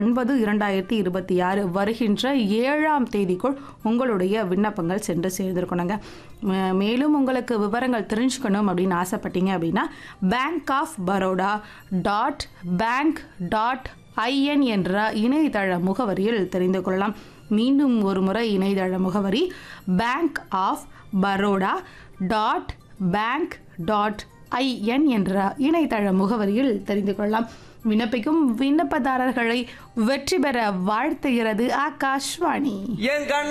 9/2026 வருகின்ற 7ஆம் தேதிக்குள் உங்களுடைய விண்ணப்பங்கள் சென்று சேர்ந்திருக்கணுங்க. மேலும் உங்களுக்கு விவரங்கள் தெரிஞ்சுக்கணும் அப்படின்னு ஆசைப்பட்டீங்க அப்படின்னா bankofbaroda.bank.in என்ற இணையதள முகவரியில் தெரிந்து கொள்ளலாம். மீண்டும் ஒரு முறை இணையதள முகவரி bankofbaroda.bank.in என்ற இணையதள முகவரியில் தெரிந்து கொள்ளலாம். விண்ணப்பிக்கும் விண்ணப்பதாரர்களை வெற்றி பெற வாழ்த்துகிறது ஆகாஷ்வாணி.